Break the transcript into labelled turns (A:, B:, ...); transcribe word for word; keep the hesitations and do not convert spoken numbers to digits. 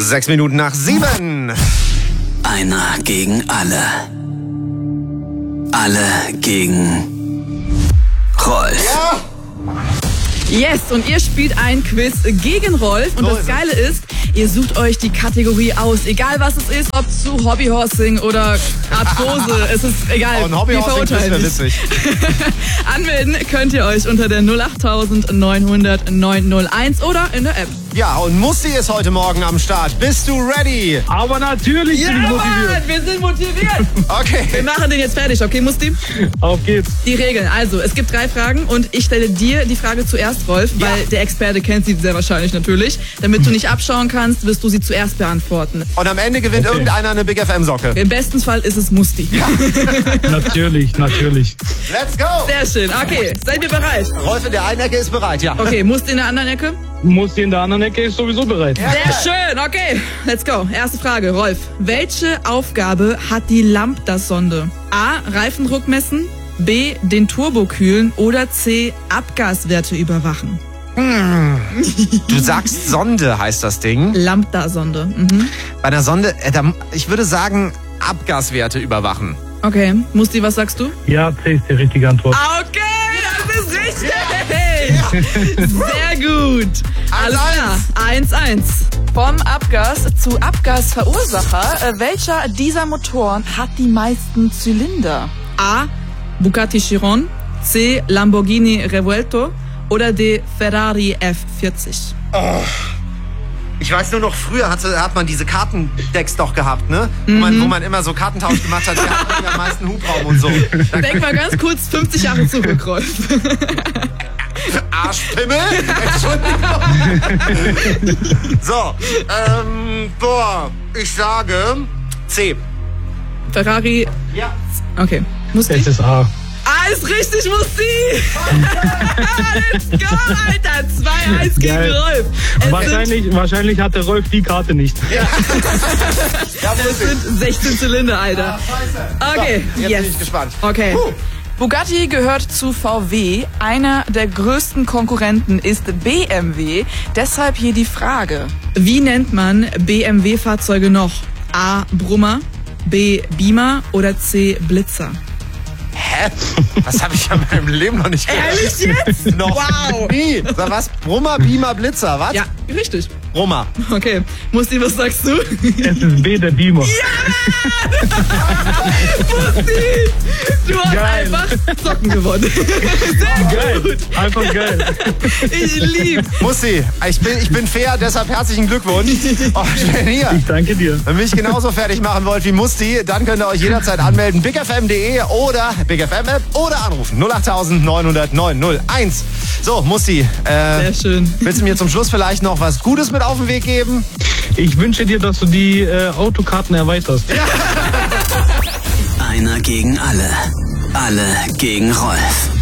A: Sechs Minuten nach sieben.
B: Einer gegen alle. Alle gegen Rolf.
A: Ja.
C: Yes, und ihr spielt ein Quiz gegen Rolf. Und
A: So
C: das
A: ist
C: Geile ist, ihr sucht euch die Kategorie aus. Egal was es ist, ob zu Hobbyhorsing oder Arthrose. Es ist egal.
A: Oh, ein Hobbyhorsing
C: verurteilen
A: wäre
C: nicht.
A: witzig.
C: Anmelden könnt ihr euch unter der null acht neun null null neun null eins oder in der App.
A: Ja, und Musti ist heute Morgen am Start. Bist du ready?
D: Aber natürlich bin ich motiviert.
C: Mann, wir sind motiviert. Wir
A: Okay.
C: machen den jetzt fertig, okay, Musti?
D: Auf geht's.
C: Die Regeln. Also, es gibt drei Fragen und ich stelle dir die Frage zuerst, Rolf,
A: Ja.
C: weil der Experte kennt sie sehr wahrscheinlich natürlich. Damit du nicht abschauen kannst, wirst du sie zuerst beantworten.
A: Und am Ende gewinnt
D: Okay.
A: irgendeiner eine Big F M-Socke.
C: Im besten Fall ist es Musti.
D: Natürlich, natürlich.
A: Let's go!
C: Sehr schön. Okay, seid ihr bereit?
A: Rolf in der einen Ecke ist bereit, ja.
C: Okay, Musti in der anderen Ecke?
D: Muss in der anderen Ecke ist sowieso bereit.
C: Sehr schön, okay. Let's go. Erste Frage, Rolf. Welche Aufgabe hat die Lambda-Sonde? A. Reifendruck messen, B. Den Turbo kühlen oder C. Abgaswerte überwachen?
A: Du sagst Sonde heißt das Ding.
C: Lambda-Sonde. Mhm.
A: Bei einer Sonde, äh, da, ich würde sagen, Abgaswerte überwachen.
C: Okay, Musti, was sagst du?
D: Ja, C ist die richtige Antwort.
C: Okay, das ist richtig. Sehr gut. Alles klar. eins eins. Vom Abgas zu Abgasverursacher. Äh, Welcher dieser Motoren hat die meisten Zylinder? A. Bugatti Chiron, C. Lamborghini Revuelto oder D. Ferrari F vierzig?
A: Ich weiß nur noch, früher hatte, hat man diese Kartendecks doch gehabt, ne? Wo, man, wo man immer so Kartentausch gemacht hat, wer hat am meisten Hubraum und so. Da
C: Denk mal ganz kurz fünfzig Jahre zurück, Rolf.
A: Arschpimmel? Entschuldigung. So, ähm, boah, ich sage C.
C: Ferrari.
A: Ja.
C: Okay. Musti?
D: Es ist A.
C: Alles richtig, Musti! Let's go, Alter! zwei eins gegen
D: Geil.
C: Rolf. Es
D: Wahrscheinlich, wahrscheinlich hat der Rolf die Karte nicht.
A: Ja,
C: sind, es sind sechzehn Zylinder, Alter. Okay,
A: So, jetzt
C: yes.
A: bin ich gespannt.
C: Okay.
A: Puh.
C: Bugatti gehört zu V W. Einer der größten Konkurrenten ist B M W. Deshalb hier die Frage. Wie nennt man B M W-Fahrzeuge noch? A. Brummer, B. Beamer oder C. Blitzer?
A: Hä? Das habe ich ja in meinem Leben noch nicht gehört.
C: Ehrlich jetzt?
A: Noch
C: Wow.
A: nie. Sag was? Brummer, Beamer, Blitzer, was?
C: Ja, richtig.
A: Brummer.
C: Okay. Musti, was sagst du?
D: Es ist B, der Beamer.
C: Musti, du hast
D: Geil.
C: einfach Socken gewonnen. Sehr
D: Geil.
C: gut.
D: Einfach geil.
C: Ich lieb.
A: Musti, ich bin, ich bin fair, deshalb herzlichen Glückwunsch. Oh, schön hier.
D: Ich danke dir.
A: Wenn ihr mich genauso fertig machen wollt wie Musti, dann könnt ihr euch jederzeit anmelden. big f m punkt d e oder Big F M App oder anrufen. null acht neun null null neun null eins. So, Musti, äh,
C: Sehr schön.
A: willst du mir zum Schluss vielleicht noch was Gutes mit auf den Weg geben?
D: Ich wünsche dir, dass du die äh, Autokarten erweiterst.
B: Einer gegen alle. Alle gegen Rolf.